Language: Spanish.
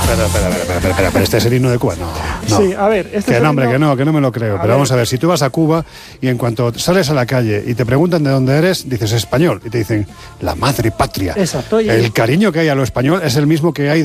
Pero este es el himno de Cuba. No. Sí, a ver, este que es no, el hombre, himno... que no me lo creo. Pero vamos a ver, si tú vas a Cuba y en cuanto sales a la calle y te preguntan de dónde eres, dices español. Y te dicen, la madre patria. Exacto. El cariño que hay a lo español es el mismo que hay